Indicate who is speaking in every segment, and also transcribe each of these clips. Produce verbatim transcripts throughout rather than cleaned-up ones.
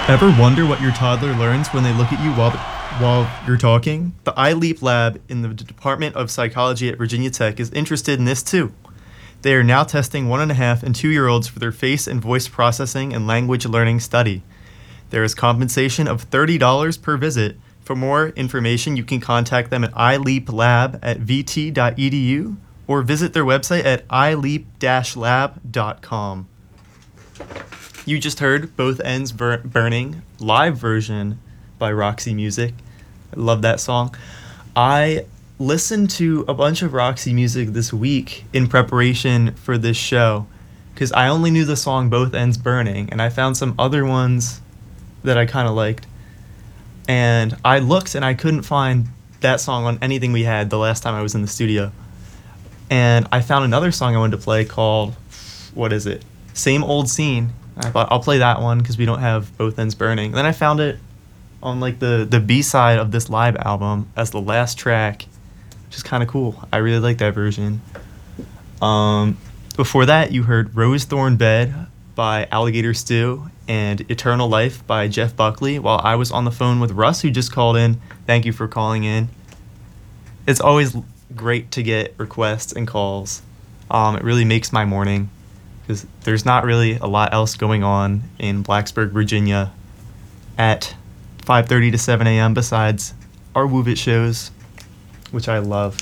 Speaker 1: Ever wonder what your toddler learns when they look at you while while you're talking? The iLeap Lab in the Department of Psychology at Virginia Tech is interested in this too. They are now testing one and a half and two year olds for their face and voice processing and language learning study. There is compensation of thirty dollars per visit. For more information, you can contact them at iLeapLab at v t dot e d u or visit their website at i leap dash lab dot com. You just heard Both Ends Bur- Burning, live version by Roxy Music. I love that song. I listened to a bunch of Roxy Music this week in preparation for this show because I only knew the song Both Ends Burning, and I found some other ones that I kind of liked. And I looked and I couldn't find that song on anything we had the last time I was in the studio. And I found another song I wanted to play called, what is it? Same Old Scene. I thought I'll play that one because we don't have Both Ends Burning. Then I found it on like the, the B-side of this live album as the last track, which is kind of cool. I really like that version. Um, before that, you heard Rose Thorn Bed by Alligator Stew and Eternal Life by Jeff Buckley while I was on the phone with Russ, who just called in. Thank you for calling in. It's always great to get requests and calls. Um, it really makes my morning because there's not really a lot else going on in Blacksburg, Virginia at five thirty to seven a.m. besides our Woovit shows, which I love.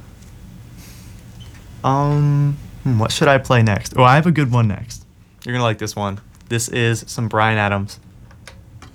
Speaker 1: Um, hmm, what should I play next? Oh, I have a good one next. You're going to like this one. This is some Bryan Adams.